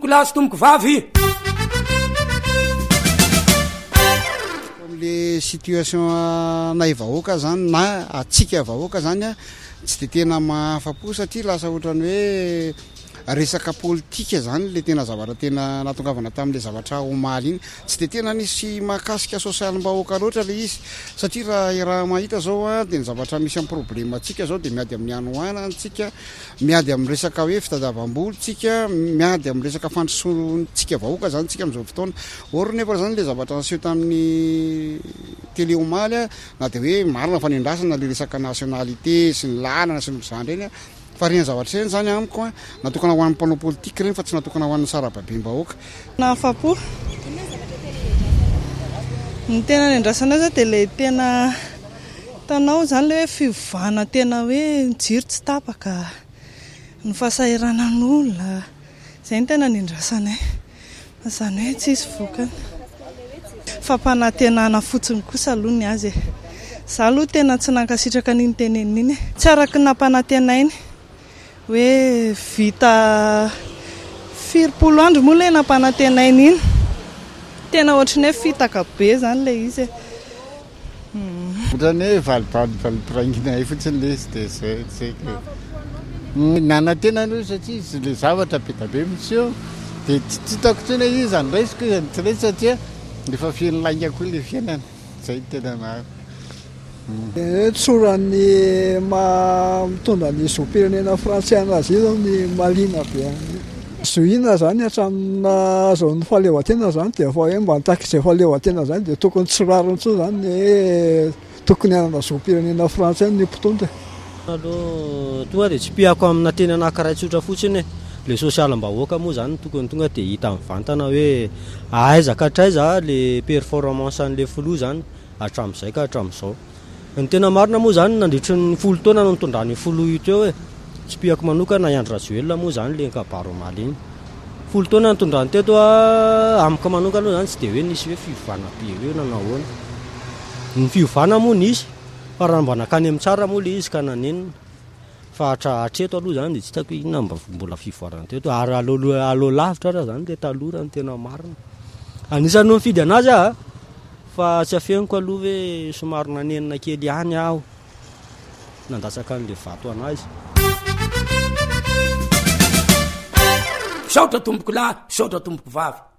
tomboko lahy sy tomboko vavy. Le situation nay vahoaka zany na atsika vahoaka zany a tsy de tena mahafapo satria lasa ohatrany hoe resaka politika zany le tena zavatra tena natongavana tamin'le zavatra omaly iny tsy de tena nisy mahakasika sosialim-bahoaka loatra le izy satria raha mahita zao a de ny zavatra misy amin'ny problema atsika zao de miady amin'ny anoana antsika miady amin'ny resaka hoe fitadiavam-boly tsika miady amin'ny resaka fandrosoantsika vahoaka zany tsika amin'izao fotoana or nefa zany le zavatra naseho tamin'ny télé omaly a na de hoe marina fanendrasana le resaka nationalité sy ny lalana sy ny zany reny a fa reny zavatra reny zany amiko a natokana ho an'ny mpanao politika reny fa tsy natokana ho an'ny sarababem-bahoaka. Nahafapo ny tena nendrasana zao de le tena tanao zany le hoe fivavahana tena hoe jiro tsy tapaka ny fahasahiranan'olona zay ny tena nendrasanay zany hoe tsisy vokany fampanantenana fotsiny kosa aloha ny azy za aloha tena tsy nankasitraka n'iny teneniny tsy araky nampanantenainy hoe vita 20 andro moa le nampanantenainy iny tena ohatrany hoe fitaka be zany le izy ohatrany hoe valipirangina fotsiny le izy de zay nanantena aloha satria izy le zavatra be da be mitsy de tsy hitako tsena izy zany raisiko izany tsy resy satria efa fiain'ny lainga koa le fiainana zay tena maro. Tsorany mitondra ny zom-pirenena frantsay anazy io zao ny malina be zoina zany hatramina zao ny fahaleovan-tena zany de efa hoe mba nitaky izay fahaleovan-tena zany de tokony tsirariny tso zany hoe tokony anana zom-pirenena frantsay ny mpitondra. Aloha tonga de tsy piako amina tena anankiray tsotra fotsiny le sosialim-bahoaka moa zany tokony tonga de hita mivantana hoe aiza ka hatraiza le performance an'le filoha zany hatramin'izay ka hatramin'izao. Ny tena marina moa zany nandritry ny 10 taona no nitondrany filoha io teo hoe tsy piako manokana Andry Rajoelina moa zany le kabaro omaly iny 10 taona nitondrany teto amiko manokana aloha zany tsy de hoe nisy hoe fivavahana be hoe nanao ahoana ny fivavahana moa nisy fa raha mba nakany amin'ny tsara moa le izy ka nanenina fa hatreto aloha zany de tsy hitako inona mbola fivavahana teto ary alo lavitra raha zany le taloha ny tena marina anisany no mifidy anazy fa tsy afeniko aloha hoe somary nanenina kely ihany aho nandasaka an'le vato anazy. Saotra tomboko lahy, saotra tomboko vavy.